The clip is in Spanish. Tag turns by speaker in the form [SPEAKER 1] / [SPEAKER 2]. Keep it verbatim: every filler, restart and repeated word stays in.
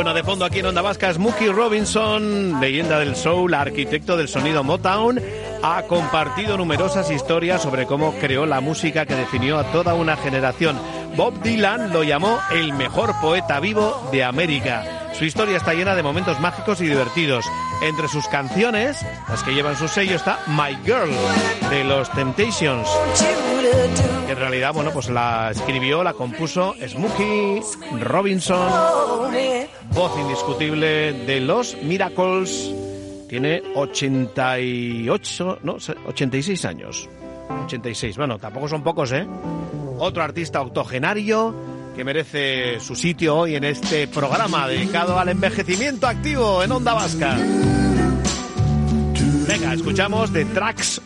[SPEAKER 1] Bueno, de fondo aquí en Onda Vasca, Smokey Robinson, leyenda del soul, arquitecto del sonido Motown, ha compartido numerosas historias sobre cómo creó la música que definió a toda una generación. Bob Dylan lo llamó el mejor poeta vivo de América. Su historia está llena de momentos mágicos y divertidos. Entre sus canciones, las que llevan su sello, está My Girl, de los Temptations. Que en realidad, bueno, pues la escribió, la compuso Smokey Robinson, voz indiscutible de los Miracles. Tiene ochenta y ocho, no, ochenta y seis años. ochenta y seis, bueno, tampoco son pocos, ¿eh? Otro artista octogenario que merece su sitio hoy en este programa dedicado al envejecimiento activo en Onda Vasca. Venga, escuchamos The Tracks